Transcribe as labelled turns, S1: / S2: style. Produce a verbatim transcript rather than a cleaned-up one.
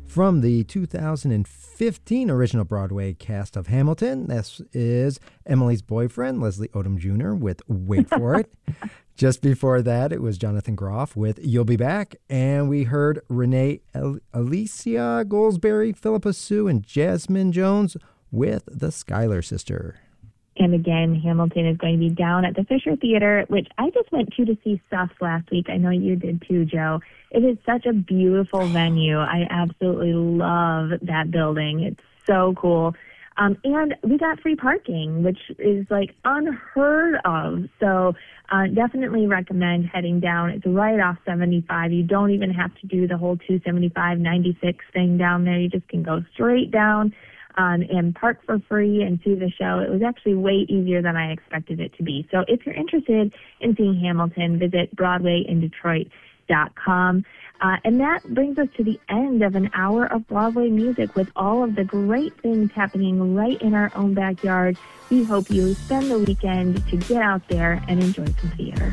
S1: From the two thousand fifteen original Broadway cast of Hamilton, this is Emily's Boyfriend, Leslie Odom Junior with Wait For It. Just before that, it was Jonathan Groff with You'll Be Back. And we heard Renee El- Alicia Goldsberry, Philippa Sue, and Jasmine Jones with The Schuyler Sister.
S2: And again, Hamilton is going to be down at the Fisher Theater, which I just went to to see Stuff last week. I know you did too, Joe. It is such a beautiful venue. I absolutely love that building. It's so cool. Um, and we got free parking, which is like unheard of. So uh, definitely recommend heading down. It's right off seventy-five. You don't even have to do the whole two seventy-five ninety-six thing down there. You just can go straight down um, and park for free and see the show. It was actually way easier than I expected it to be. So if you're interested in seeing Hamilton, visit Broadway in Detroit dot com. Uh, and that brings us to the end of an hour of Broadway music with all of the great things happening right in our own backyard. We hope you spend the weekend to get out there and enjoy some theater.